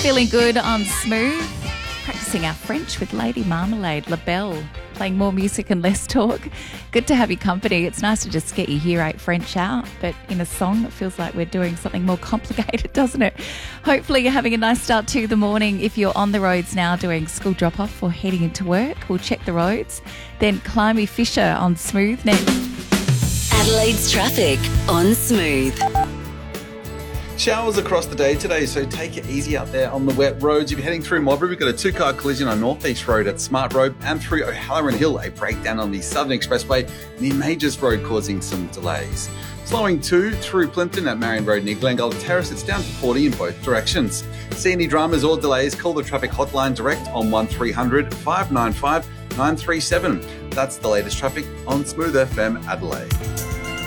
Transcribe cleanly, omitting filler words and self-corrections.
Feeling good on Smooth. Practicing our French with Lady Marmalade, La Belle. Playing more music and less talk. Good to have your company. It's nice to just get your Hear 8 French out, but in a song it feels like we're doing something more complicated, doesn't it? Hopefully you're having a nice start to the morning. If you're on the roads now doing school drop-off or heading into work, we'll check the roads. Then Climby Fisher on Smooth next. Adelaide's traffic on Smooth. Showers across the day today, so take it easy out there on the wet roads. If you're heading through Modbury, we've got a two-car collision on North East Road at Smart Road and through O'Halloran Hill, a breakdown on the Southern Expressway near Majors Road causing some delays. Slowing too through Plimpton at Marion Road near Glengall Terrace. It's down to 40 in both directions. See any dramas or delays, call the traffic hotline direct on 1300 595 937. That's the latest traffic on Smooth FM Adelaide.